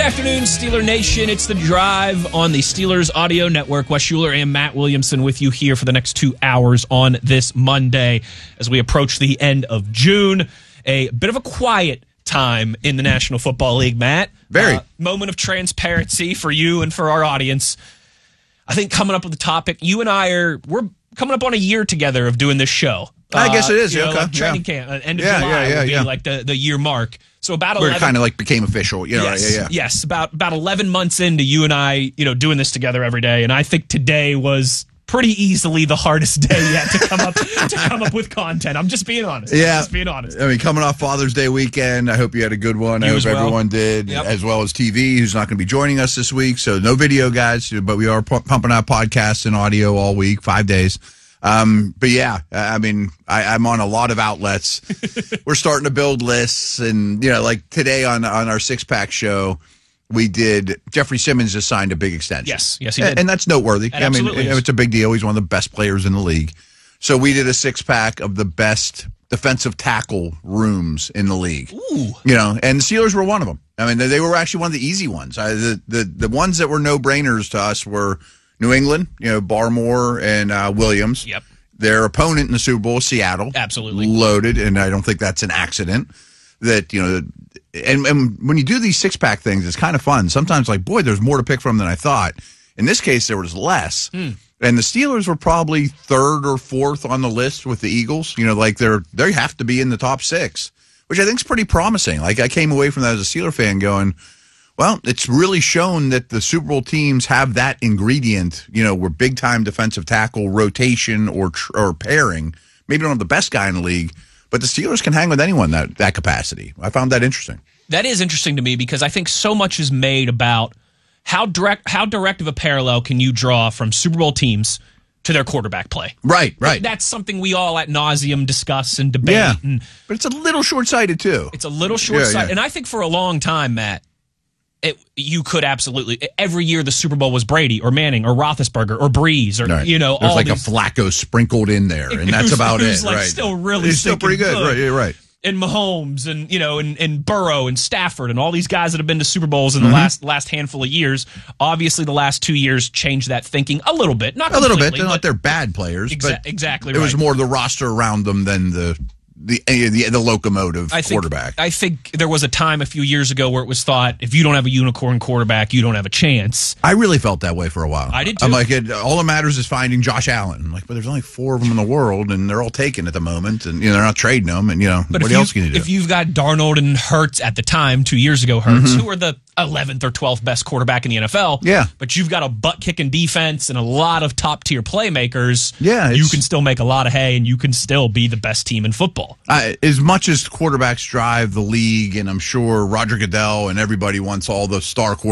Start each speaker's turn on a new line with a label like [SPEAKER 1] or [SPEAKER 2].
[SPEAKER 1] afternoon, Steeler Nation. It's The Drive on the Steelers Audio Network. Wes Schuler and Matt Williamson with you here for the next 2 hours on this Monday as we approach the end of June. A bit of a quiet time in the National Football League, Matt.
[SPEAKER 2] Very.
[SPEAKER 1] Moment of transparency for you and for our audience. I think coming up with the topic, you and we're coming up on a year together of doing this show.
[SPEAKER 2] I guess it is.
[SPEAKER 1] You know,
[SPEAKER 2] Okay.
[SPEAKER 1] like training camp, end of July would be like the year mark. So about 11.
[SPEAKER 2] Where it kind of like became official. You know,
[SPEAKER 1] yes, yes. About 11 months into you and I, doing this together every day, and I think today was pretty easily the hardest day yet to come up with content. I'm just being honest.
[SPEAKER 2] Yeah,
[SPEAKER 1] just being honest.
[SPEAKER 2] I mean, coming off Father's Day weekend, I hope you had a good one. I hope everyone did, as well as TV, who's not going to be joining us this week. So no video, guys, but we are pumping out podcasts and audio all week, 5 days. But yeah, I mean, I'm on a lot of outlets. We're starting to build lists, and like today on our Six Pack show, we did. Jeffrey Simmons just signed a big extension.
[SPEAKER 1] Yes, he did,
[SPEAKER 2] and that's noteworthy.
[SPEAKER 1] I mean,
[SPEAKER 2] it's a big deal. He's one of the best players in the league. So we did a 6-pack of the best defensive tackle rooms in the league.
[SPEAKER 1] Ooh.
[SPEAKER 2] And the Steelers were one of them. I mean, they were actually one of the easy ones. The ones that were no brainers to us were New England, Barmore and Williams.
[SPEAKER 1] Yep.
[SPEAKER 2] Their opponent in the Super Bowl, Seattle.
[SPEAKER 1] Absolutely.
[SPEAKER 2] Loaded, and I don't think that's an accident. That, and when you do these 6-pack things, it's kind of fun. Sometimes, there's more to pick from than I thought. In this case, there was less. And the Steelers were probably third or fourth on the list with the Eagles. They have to be in the top 6, which I think is pretty promising. I came away from that as a Steeler fan going, well, it's really shown that the Super Bowl teams have that ingredient, where big-time defensive tackle rotation or pairing. Maybe don't have the best guy in the league, but the Steelers can hang with anyone that capacity. I found that interesting.
[SPEAKER 1] That is interesting to me because I think so much is made about how direct of a parallel can you draw from Super Bowl teams to their quarterback play.
[SPEAKER 2] Right.
[SPEAKER 1] That's something we all at nauseum discuss and debate.
[SPEAKER 2] Yeah, but it's a little short-sighted, too.
[SPEAKER 1] It's a little short-sighted.
[SPEAKER 2] Yeah.
[SPEAKER 1] And I think for a long time, Matt, you could absolutely every year the Super Bowl was Brady or Manning or Roethlisberger or Breeze or
[SPEAKER 2] There's
[SPEAKER 1] all
[SPEAKER 2] like
[SPEAKER 1] these,
[SPEAKER 2] a Flacco sprinkled in there, and that's about it.
[SPEAKER 1] Right? Still
[SPEAKER 2] pretty good. Right.
[SPEAKER 1] And Mahomes and and Burrow and Stafford and all these guys that have been to Super Bowls in the last handful of years. Obviously, the last 2 years changed that thinking a little bit, not
[SPEAKER 2] a little bit.
[SPEAKER 1] They're
[SPEAKER 2] not they're bad players, but
[SPEAKER 1] exactly.
[SPEAKER 2] It was more the roster around them than the locomotive quarterback.
[SPEAKER 1] I think there was a time a few years ago where it was thought if you don't have a unicorn quarterback, you don't have a chance.
[SPEAKER 2] I really felt that way for a while.
[SPEAKER 1] I did too.
[SPEAKER 2] I'm like, all that matters is finding Josh Allen. I'm like, but there's only 4 of them in the world, and they're all taken at the moment, and they're not trading them, and
[SPEAKER 1] but
[SPEAKER 2] what else can you do?
[SPEAKER 1] If you've got Darnold and Hurts at the time, 2 years ago, Hurts, who are the 11th or 12th best quarterback in the NFL.
[SPEAKER 2] Yeah.
[SPEAKER 1] But you've got a butt-kicking defense and a lot of top-tier playmakers.
[SPEAKER 2] Yeah.
[SPEAKER 1] You can still make a lot of hay, and you can still be the best team in football.
[SPEAKER 2] As much as quarterbacks drive the league, and I'm sure Roger Goodell and everybody wants all the star quarterbacks